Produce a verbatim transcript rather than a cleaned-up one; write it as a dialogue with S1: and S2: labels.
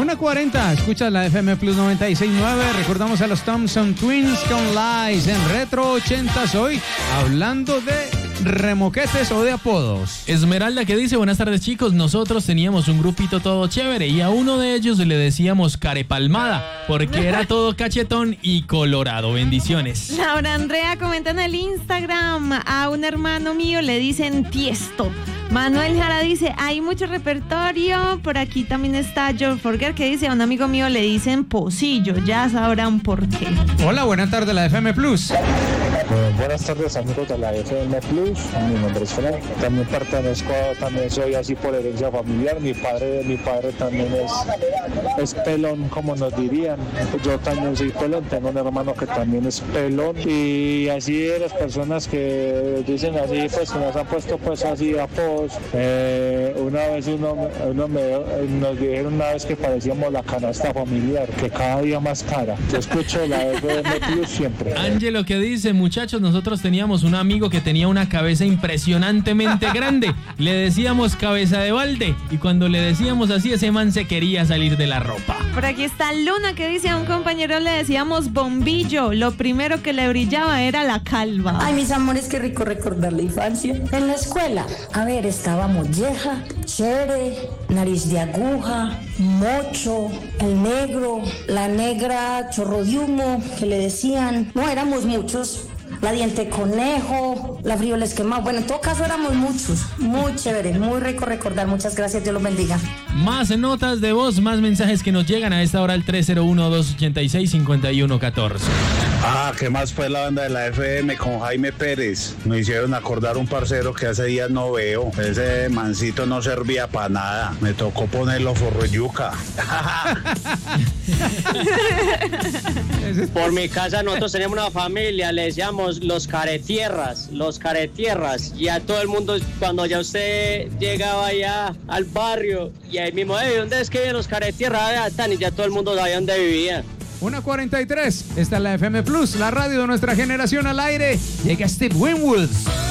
S1: una cuarenta, escuchas la F M Plus noventa y seis punto nueve. Recordamos a los Thompson Twins con Lies en Retro ochentas hoy, hablando de remoquetes o de apodos.
S2: Esmeralda que dice, buenas tardes chicos, nosotros teníamos un grupito todo chévere y a uno de ellos le decíamos carepalmada porque era todo cachetón y colorado. Bendiciones.
S3: Laura Andrea comenta en el Instagram, a un hermano mío le dicen Tiesto. Manuel Jara dice, hay mucho repertorio. Por aquí también está John Forger que dice, a un amigo mío le dicen Pocillo, ya sabrán por qué.
S1: Hola, buenas tardes, la F M Plus.
S4: Eh, buenas tardes amigos de la F M Plus, mi nombre es Fran, también pertenezco, también soy así por herencia familiar, mi padre, mi padre también es, es pelón como nos dirían, yo también soy pelón, tengo un hermano que también es pelón y así de las personas que dicen así pues que nos han puesto pues así apodos, eh, una vez uno, uno me, nos dijeron una vez que parecíamos la canasta familiar, que cada día más cara, yo escucho la F M Plus siempre.
S2: Ángelo que dice, muchachos, nosotros teníamos un amigo que tenía una cabeza impresionantemente grande. Le decíamos cabeza de balde y cuando le decíamos así, ese man se quería salir de la ropa.
S3: Por aquí está Luna que dice, a un compañero le decíamos bombillo. Lo primero que le brillaba era la calva.
S5: Ay, mis amores, qué rico recordar la infancia. En la escuela, a ver, estaba Molleja, Chere, Nariz de Aguja, Mocho, el negro, la negra, Chorro de Humo, que le decían. No, éramos muchos. La Diente Conejo, la Friola Esquema. Bueno, en todo caso éramos muchos. Muy chévere, muy rico recordar. Muchas gracias, Dios los bendiga.
S2: Más notas de voz, más mensajes que nos llegan a esta hora al tres cero uno, dos ochenta y seis, cincuenta y uno catorce.
S6: Ah, ¿qué más fue la banda de la F M con Jaime Pérez? Me hicieron acordar un parcero que hace días no veo. Ese mancito no servía para nada. Me tocó ponerlo forro yuca.
S7: Por mi casa nosotros teníamos una familia, le decíamos los caretierras, los caretierras. Y a todo el mundo, cuando ya usted llegaba allá al barrio, y ahí mismo, hey, ¿dónde es que viven los caretierras? Ah, tan, y ya todo el mundo sabía dónde vivían.
S1: una cuarenta y tres, esta es la F M Plus, la radio de nuestra generación al aire. Llega Steve Winwood.